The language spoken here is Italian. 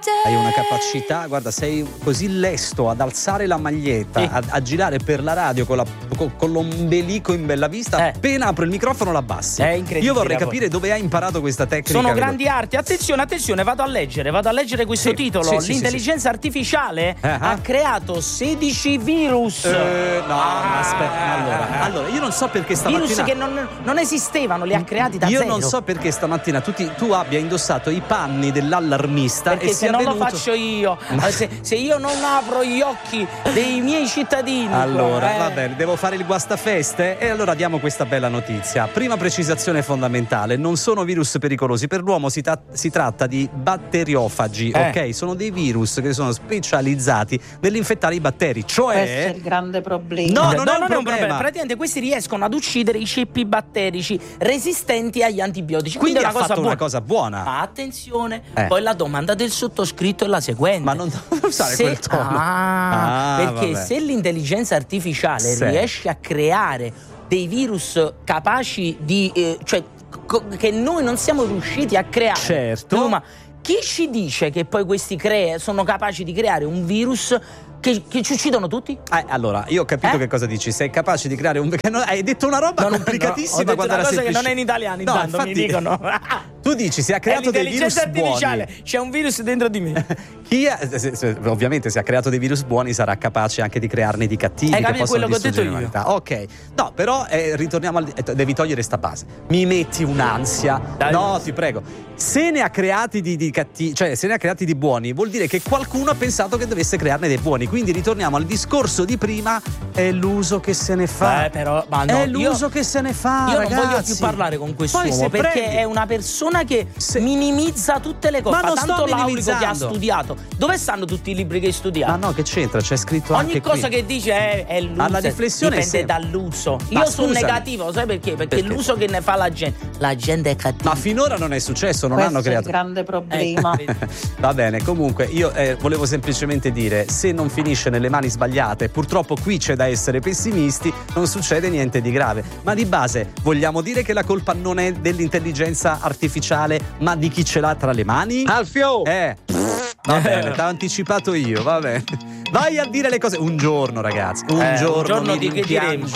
Hai una capacità, guarda, sei così lesto ad alzare la maglietta, Sì. a girare per la radio con l'ombelico in bella vista, appena apro il microfono l'abbassi. È incredibile. Io vorrei capire dove hai imparato questa tecnica. Sono grandi arti. Attenzione, vado a leggere questo titolo. Sì, L'intelligenza artificiale ha creato 16 virus. Aspetta, allora, io non so perché stamattina virus che non esistevano, li ha creati da zero. Io non so perché stamattina tu abbia indossato i panni dell'allarmista. Perché e se non lo faccio io, se io non apro gli occhi dei miei cittadini. Allora, va bene, devo fare il guastafeste? E allora diamo questa bella notizia. Prima precisazione fondamentale: non sono virus pericolosi per l'uomo, si tratta di batteriofagi, ok? Sono dei virus che sono specializzati nell'infettare i batteri, cioè Questo è il grande problema. No, non è un problema. Praticamente questi riescono ad uccidere i ceppi batterici resistenti agli antibiotici. Quindi è ha fatto una cosa buona. Ma attenzione, poi la domanda del sottoscritto è la seguente. Ma non usare quel tono. Perché se l'intelligenza artificiale riesce a creare dei virus capaci di che noi non siamo riusciti a creare. Certo. No, ma chi ci dice che poi questi sono capaci di creare un virus che ci uccidono tutti? Allora, io ho capito che cosa dici. Sei capace di creare hai detto una roba complicatissima. Ho detto quando una era cosa semplice. che non è in italiano, intanto infatti, mi dicono. Tu dici si ha creato dei virus artificiale, buoni. c'è un virus dentro di me. Ovviamente se ha creato dei virus buoni sarà capace anche di crearne di cattivi che possono quello che ho detto distruggere l'umanità. Ok. No, però ritorniamo devi togliere sta base. Mi metti un'ansia. No, ti prego. Se ne ha creati di cattivi, cioè se ne ha creati di buoni, vuol dire che qualcuno ha pensato che dovesse crearne dei buoni. Quindi ritorniamo al discorso di prima, è l'uso che se ne fa. È l'uso che se ne fa. Io ragazzi. non voglio più parlare con quest'uomo perché è una persona che minimizza tutte le cose. Ma non tanto sto Laurico che ha minimizzando. studiato. Dove stanno tutti i libri che hai studiato? Ma no, che c'entra? C'è scritto Ogni anche cosa qui. che dice è l'uso. Alla riflessione dipende dall'uso. Ma Io sono scusami. negativo, sai perché? Perché l'uso che ne fa la gente è cattivo. Ma finora non è successo, non Questo hanno creato. è il grande problema. Va bene, comunque io volevo semplicemente dire, se non finisce nelle mani sbagliate, purtroppo qui c'è da essere pessimisti, non succede niente di grave. Ma di base vogliamo dire che la colpa non è dell'intelligenza artificiale, ma di chi ce l'ha tra le mani? Alfio! Va bene, t'ho anticipato io, va bene. Vai a dire le cose un giorno, ragazzi. Un giorno di che diremo.